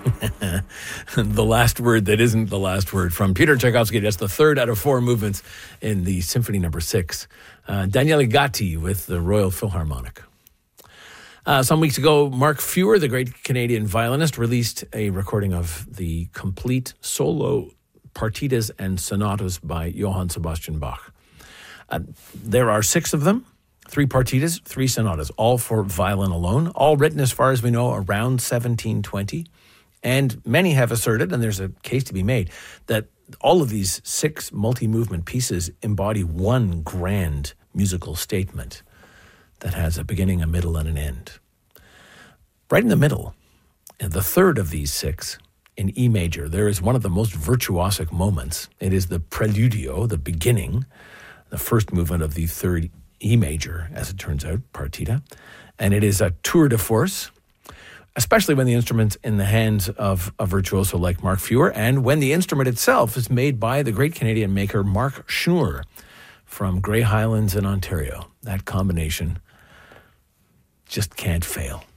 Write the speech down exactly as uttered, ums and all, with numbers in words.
The last word that isn't the last word from Peter Tchaikovsky. That's the third out of four movements in the Symphony Number Six. Uh, Daniele Gatti with the Royal Philharmonic. Uh, some weeks ago, Mark Feuer, the great Canadian violinist, released a recording of the complete solo partitas and sonatas by Johann Sebastian Bach. Uh, there are six of them, three partitas, three sonatas, all for violin alone, all written, as far as we know, around seventeen twenty. And many have asserted, and there's a case to be made, that all of these six multi-movement pieces embody one grand musical statement that has a beginning, a middle, and an end. Right in the middle, and the third of these six, in E major, there is one of the most virtuosic moments. It is the preludio, the beginning, the first movement of the third E major, as it turns out, partita. And it is a tour de force, especially when the instrument's in the hands of a virtuoso like Mark Feuer, and when the instrument itself is made by the great Canadian maker Mark Schnur from Grey Highlands in Ontario. That combination just can't fail.